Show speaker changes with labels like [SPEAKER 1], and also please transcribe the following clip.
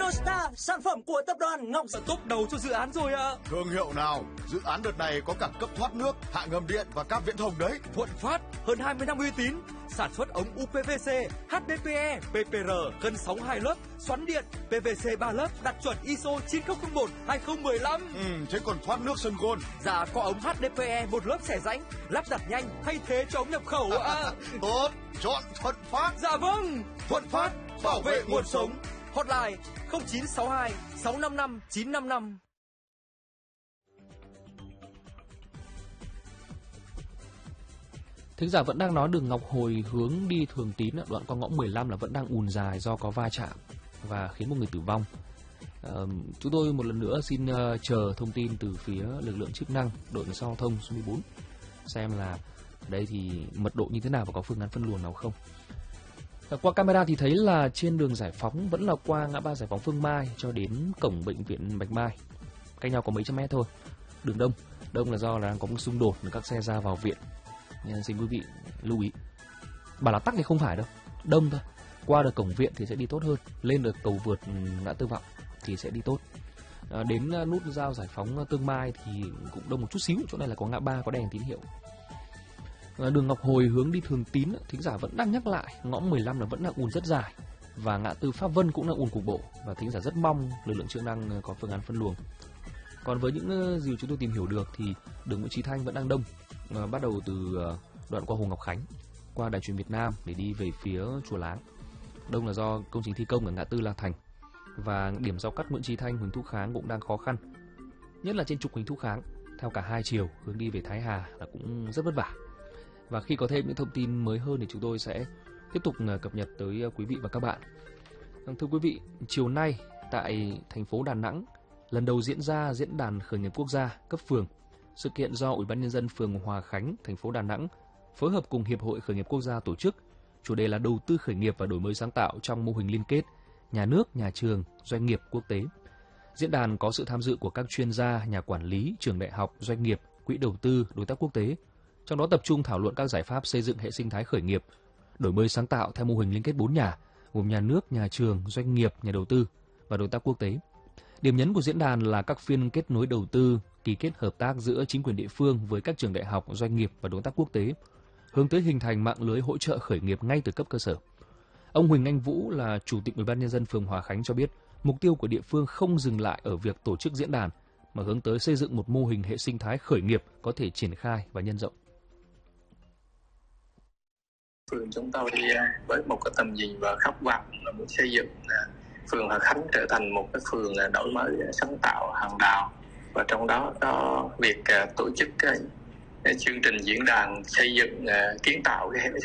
[SPEAKER 1] Innostar, sản phẩm của tập đoàn Ngọc Sản top đầu cho dự án rồi ạ.
[SPEAKER 2] Thương hiệu nào? Dự án đợt này có cả cấp thoát nước, hạ ngầm điện và cáp viễn thông đấy.
[SPEAKER 1] Thuận Phát, hơn 20 năm uy tín, sản xuất ống UPVC, HDPE, PPR, cân sóng 2 lớp, xoắn điện, PVC 3 lớp, đạt chuẩn ISO 9001/2015.
[SPEAKER 2] Thế còn thoát nước sân gôn?
[SPEAKER 1] Dạ, có ống HDPE một lớp xẻ rãnh, lắp đặt nhanh, thay thế cho ống nhập khẩu ạ.
[SPEAKER 2] Tốt, chọn Thuận Phát.
[SPEAKER 1] Dạ vâng, Thuận Phát, bảo vệ nguồn sống. Hotline 0962 655 955.
[SPEAKER 3] Thính giả vẫn đang nói đường Ngọc Hồi hướng đi Thường Tín, đoạn qua ngõ 15 là vẫn đang ùn dài do có va chạm và khiến một người tử vong. Chúng tôi một lần nữa xin chờ thông tin từ phía lực lượng chức năng, đội cảnh sát giao thông số 14 xem là ở đây thì mật độ như thế nào và có phương án phân luồng nào không. Qua camera thì thấy là trên đường Giải Phóng vẫn là qua ngã ba Giải Phóng Phương Mai cho đến cổng bệnh viện Bạch Mai, cách nhau có mấy trăm mét thôi. Đường đông là do là đang có một xung đột các xe ra vào viện, nên xin quý vị lưu ý. Bảo là tắc thì không phải đâu, đông thôi. Qua được cổng viện thì sẽ đi tốt hơn, lên được cầu vượt ngã tư Vọng thì sẽ đi tốt. Đến nút giao Giải Phóng Tương Mai thì cũng đông một chút xíu, chỗ này là có ngã ba có đèn tín hiệu. Đường Ngọc Hồi hướng đi Thường Tín, thính giả vẫn đang nhắc lại, ngõ 15 là vẫn là ùn rất dài và ngã tư Pháp Vân cũng là ùn cục bộ và thính giả rất mong lực lượng chức năng có phương án phân luồng. Còn với những gì chúng tôi tìm hiểu được thì đường Nguyễn Chí Thanh vẫn đang đông, bắt đầu từ đoạn qua Hồ Ngọc Khánh, qua Đài Truyền Việt Nam để đi về phía Chùa Láng. Đông là do công trình thi công ở ngã tư La Thành và điểm giao cắt Nguyễn Chí Thanh, Huỳnh Thúc Kháng cũng đang khó khăn, nhất là trên trục Huỳnh Thúc Kháng theo cả hai chiều hướng đi về Thái Hà là cũng rất vất vả. Và khi có thêm những thông tin mới hơn thì chúng tôi sẽ tiếp tục cập nhật tới quý vị và các bạn. Thưa quý vị, chiều nay tại thành phố Đà Nẵng lần đầu diễn ra diễn đàn khởi nghiệp quốc gia cấp phường. Sự kiện do Ủy ban nhân dân phường Hòa Khánh, thành phố Đà Nẵng phối hợp cùng Hiệp hội Khởi nghiệp quốc gia tổ chức. Chủ đề là đầu tư khởi nghiệp và đổi mới sáng tạo trong mô hình liên kết nhà nước, nhà trường, doanh nghiệp quốc tế. Diễn đàn có sự tham dự của các chuyên gia, nhà quản lý, trường đại học, doanh nghiệp, quỹ đầu tư, đối tác quốc tế. Trong đó tập trung thảo luận các giải pháp xây dựng hệ sinh thái khởi nghiệp, đổi mới sáng tạo theo mô hình liên kết 4 nhà, gồm nhà nước, nhà trường, doanh nghiệp, nhà đầu tư và đối tác quốc tế. Điểm nhấn của diễn đàn là các phiên kết nối đầu tư, ký kết hợp tác giữa chính quyền địa phương với các trường đại học, doanh nghiệp và đối tác quốc tế, hướng tới hình thành mạng lưới hỗ trợ khởi nghiệp ngay từ cấp cơ sở. Ông Huỳnh Anh Vũ là Chủ tịch Ủy ban nhân dân phường Hòa Khánh cho biết, mục tiêu của địa phương không dừng lại ở việc tổ chức diễn đàn mà hướng tới xây dựng một mô hình hệ sinh thái khởi nghiệp có thể triển khai và nhân rộng.
[SPEAKER 4] Phường chúng tôi với một cái tầm nhìn và khát vọng là muốn xây dựng phường Hòa Khánh trở thành một cái phường đổi mới sáng tạo hàng đầu, và trong đó có việc tổ chức chương trình diễn đàn xây dựng kiến tạo cái hệ